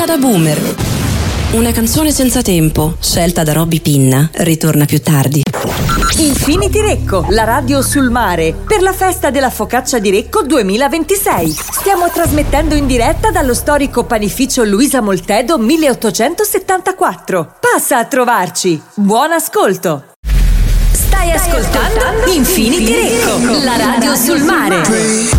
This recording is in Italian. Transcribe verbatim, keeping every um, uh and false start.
da boomer. Una canzone senza tempo, scelta da Robby Pinna, ritorna più tardi. Infinity Recco, la radio sul mare, per la festa della focaccia di Recco duemilaventisei. Stiamo trasmettendo in diretta dallo storico panificio Luisa Moltedo milleottocentosettantaquattro. Passa a trovarci. Buon ascolto. Stai ascoltando Infinity Recco, la radio sul mare.